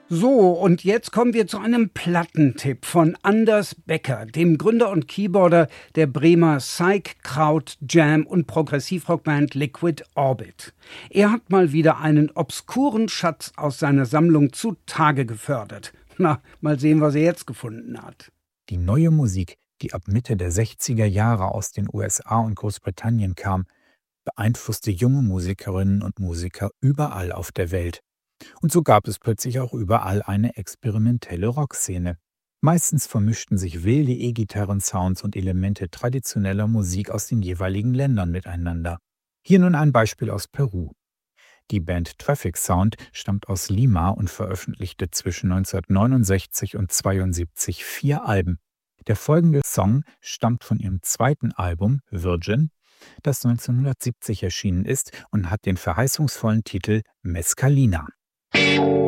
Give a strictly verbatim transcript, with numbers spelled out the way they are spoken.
So, und jetzt kommen wir zu einem Plattentipp von Anders Becker, dem Gründer und Keyboarder der Bremer Psych, Kraut, Jam und Progressivrockband Liquid Orbit. Er hat mal wieder einen obskuren Schatz aus seiner Sammlung zutage gefördert. Na, mal sehen, was er jetzt gefunden hat. Die neue Musik, die ab Mitte der sechziger Jahre aus den U S A und Großbritannien kam, beeinflusste junge Musikerinnen und Musiker überall auf der Welt. Und so gab es plötzlich auch überall eine experimentelle Rockszene. Meistens vermischten sich wilde E-Gitarren-Sounds und Elemente traditioneller Musik aus den jeweiligen Ländern miteinander. Hier nun ein Beispiel aus Peru. Die Band Traffic Sound stammt aus Lima und veröffentlichte zwischen neunzehnhundertneunundsechzig und zweiundsiebzig vier Alben. Der folgende Song stammt von ihrem zweiten Album Virgin, das neunzehnhundertsiebzig erschienen ist und hat den verheißungsvollen Titel Mescalina.